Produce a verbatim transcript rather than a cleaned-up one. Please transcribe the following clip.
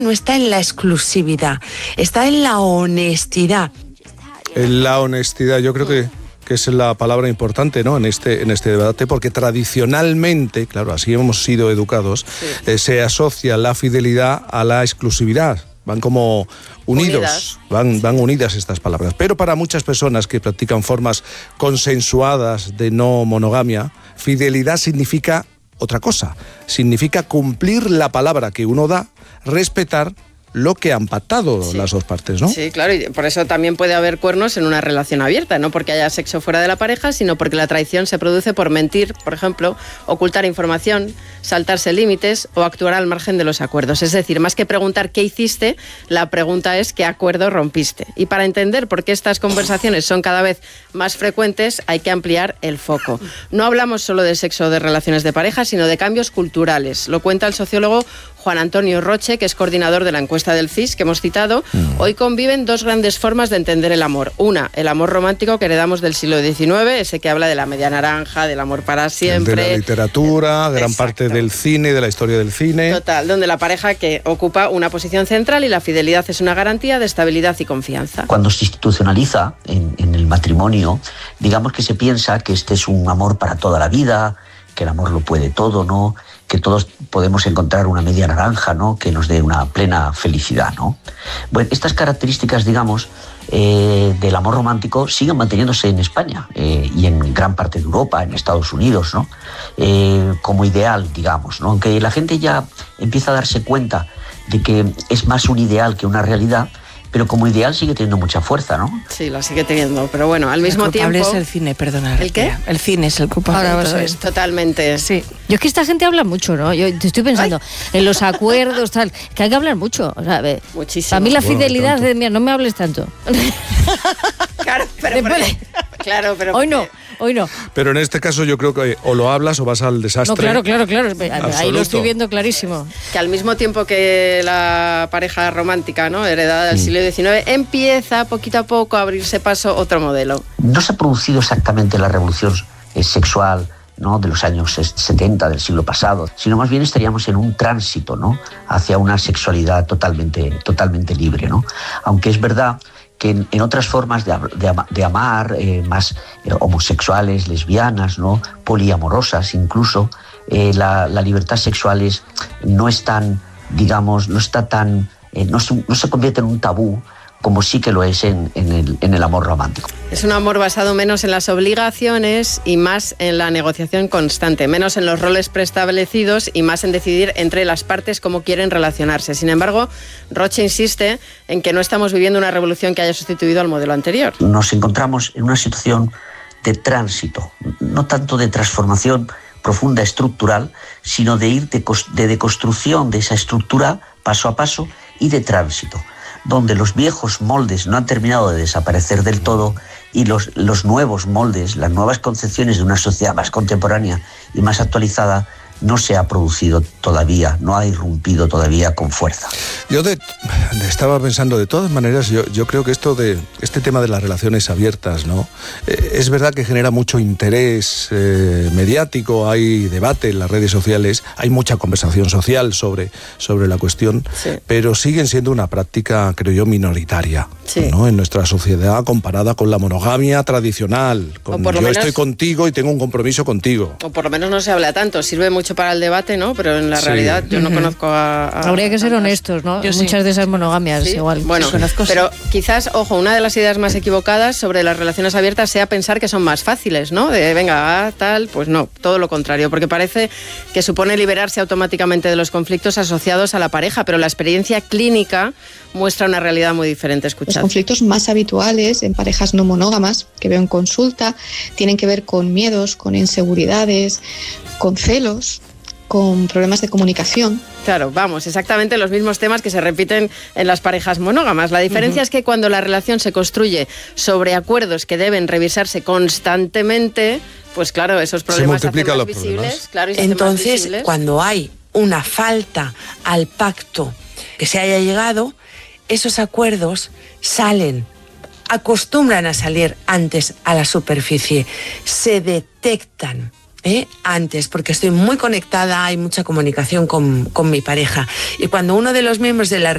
no está en la exclusividad, está en la honestidad. En la honestidad, yo creo que, que es la palabra importante, ¿no?, en este, en este debate, porque tradicionalmente, claro, así hemos sido educados, sí. eh, se asocia la fidelidad a la exclusividad. Van como unidos, unidas. Van, van unidas estas palabras. Pero para muchas personas que practican formas consensuadas de no monogamia, fidelidad significa otra cosa. Significa cumplir la palabra que uno da, respetar lo que han pactado sí. las dos partes, ¿no? Sí, claro, y por eso también puede haber cuernos en una relación abierta, no porque haya sexo fuera de la pareja, sino porque la traición se produce por mentir, por ejemplo, ocultar información, saltarse límites o actuar al margen de los acuerdos. Es decir, más que preguntar qué hiciste, la pregunta es qué acuerdo rompiste. Y para entender por qué estas conversaciones son cada vez más frecuentes, hay que ampliar el foco. No hablamos solo de sexo o de relaciones de pareja, sino de cambios culturales. Lo cuenta el sociólogo Juan Antonio Roche, que es coordinador de la encuesta del C I S que hemos citado. Mm. Hoy conviven dos grandes formas de entender el amor. Una, el amor romántico que heredamos del siglo diecinueve, ese que habla de la media naranja, del amor para siempre. De la literatura, eh, gran exacto. parte del cine, de la historia del cine. Total, donde la pareja que ocupa una posición central y la fidelidad es una garantía de estabilidad y confianza. Cuando se institucionaliza en, en el matrimonio, digamos que se piensa que este es un amor para toda la vida, que el amor lo puede todo, ¿no?, que todos podemos encontrar una media naranja, ¿no?, que nos dé una plena felicidad, ¿no? Bueno, estas características, digamos, eh, del amor romántico siguen manteniéndose en España eh, y en gran parte de Europa, en Estados Unidos, ¿no?, eh, como ideal, digamos, ¿no? Aunque la gente ya empieza a darse cuenta de que es más un ideal que una realidad, pero como ideal sigue teniendo mucha fuerza, ¿no? Sí, lo sigue teniendo, pero bueno, al mismo tiempo... El culpable es el cine, perdona. ¿El qué? El cine es el culpable de todo esto. Totalmente. Sí. Yo es que esta gente habla mucho, ¿no? Yo te estoy pensando Ay. en los acuerdos, tal, que hay que hablar mucho. O sea, muchísimo. Para mí la bueno, fidelidad de... Mira, no me hables tanto. Claro, pero... Después, claro, pero... Hoy no. Hoy no. Pero en este caso yo creo que o lo hablas o vas al desastre. No, claro, claro, claro. Absoluto. Ahí lo estoy viendo clarísimo. Que al mismo tiempo que la pareja romántica, ¿no?, heredada del mm. siglo diecinueve, empieza poquito a poco a abrirse paso otro modelo. No se ha producido exactamente la revolución eh, sexual, ¿no?, de los años setenta del siglo pasado, sino más bien estaríamos en un tránsito, ¿no?, hacia una sexualidad totalmente, totalmente libre, ¿no? Aunque es verdad que en, en otras formas de, de, de amar, eh, más eh, homosexuales, lesbianas, ¿no?, poliamorosas incluso, eh, la, la libertad sexual es, no es tan, digamos, no está tan, eh, no, se, no se convierte en un tabú, como sí que lo es en, en, el, en el amor romántico. Es un amor basado menos en las obligaciones y más en la negociación constante, menos en los roles preestablecidos y más en decidir entre las partes cómo quieren relacionarse. Sin embargo, Roche insiste en que no estamos viviendo una revolución que haya sustituido al modelo anterior. Nos encontramos en una situación de tránsito, no tanto de transformación profunda estructural, sino de ir de, de deconstrucción de esa estructura paso a paso y de tránsito, donde los viejos moldes no han terminado de desaparecer del todo y los, los nuevos moldes, las nuevas concepciones de una sociedad más contemporánea y más actualizada no se ha producido todavía, no ha irrumpido todavía con fuerza. Yo de, de estaba pensando, de todas maneras, yo, yo creo que esto de este tema de las relaciones abiertas, ¿no? Eh, es verdad que genera mucho interés eh, mediático, hay debate en las redes sociales, hay mucha conversación social sobre, sobre la cuestión, sí. pero siguen siendo una práctica, creo yo, minoritaria, sí. ¿no?, en nuestra sociedad comparada con la monogamia tradicional. Con, yo menos, estoy contigo y tengo un compromiso contigo. O por lo menos no se habla tanto, sirve mucho para el debate, ¿no? Pero en la sí. realidad yo no uh-huh. conozco a, a... Habría que ser honestos, ¿no? Yo Muchas sí. de esas monogamias, ¿Sí? igual. Bueno, sí, conozco, pero sí. quizás, ojo, una de las ideas más equivocadas sobre las relaciones abiertas sea pensar que son más fáciles, ¿no? De, venga, ah, tal, pues no, todo lo contrario, porque parece que supone liberarse automáticamente de los conflictos asociados a la pareja, pero la experiencia clínica muestra una realidad muy diferente. Escuchad. Los conflictos más habituales en parejas no monógamas que veo en consulta tienen que ver con miedos, con inseguridades, con celos, con problemas de comunicación. Claro, vamos, exactamente los mismos temas que se repiten en las parejas monógamas. La diferencia uh-huh. es que cuando la relación se construye sobre acuerdos que deben revisarse constantemente, pues claro, esos problemas se hacen más visibles. Claro, y se Entonces, hacen más visibles. Cuando hay una falta al pacto que se haya llegado, esos acuerdos salen, acostumbran a salir antes a la superficie, se detectan. ¿Eh? Antes, porque estoy muy conectada, hay mucha comunicación con, con mi pareja. Y cuando uno de los miembros de la